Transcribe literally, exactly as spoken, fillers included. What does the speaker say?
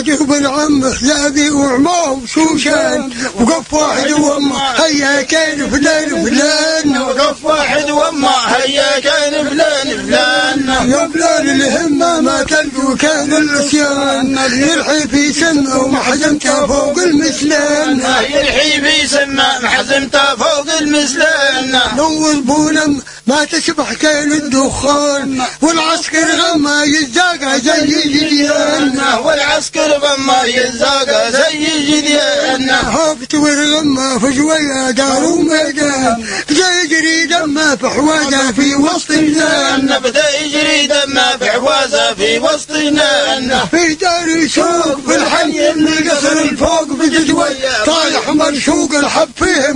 عجب العم حلابي وعماه وشوشان، وقف واحد وامه هيا كان فلان فلان، وقف واحد وامه هيا كان فلان فلان. يا فلان الهمه ما تلقوا كان العصيان، يلحي في سمه ومحزمته فوق المسلان، يلحي في سمه محزمته فوق المسلان. لو البولم ما تشبح كان الدخان، والعسكر غما يزاقه زي الجديان، والعسكر غما يزاقه زي الجديان. هابت والغمه في شويه دار وميدان، بدا يجري دمه في حوازه في وسط النان، بدا يجري دمه في حوازه في وسط النان. في دار يسوق في الحي من قصر الفوق بجدويه، طايح مرشوق الحب فيه